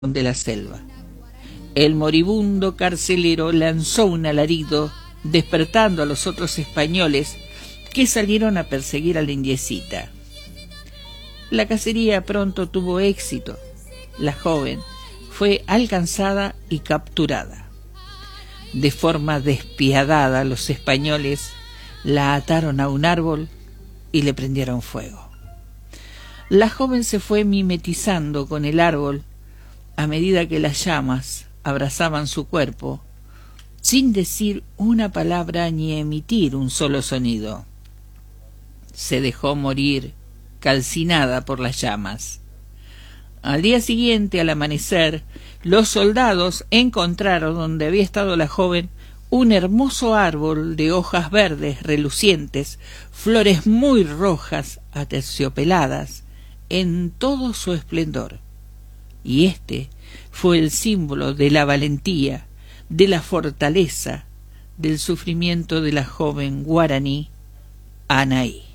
de la selva. El moribundo carcelero lanzó un alarido, despertando a los otros españoles que salieron a perseguir a la indiecita. La cacería pronto tuvo éxito. La joven fue alcanzada y capturada. De forma despiadada, los españoles la ataron a un árbol y le prendieron fuego. La joven se fue mimetizando con el árbol a medida que las llamas abrazaban su cuerpo, sin decir una palabra ni emitir un solo sonido. Se dejó morir calcinada por las llamas. Al día siguiente, al amanecer, los soldados encontraron donde había estado la joven un hermoso árbol de hojas verdes relucientes, flores muy rojas aterciopeladas en todo su esplendor. Y este fue el símbolo de la valentía, de la fortaleza, del sufrimiento de la joven guaraní Anaí.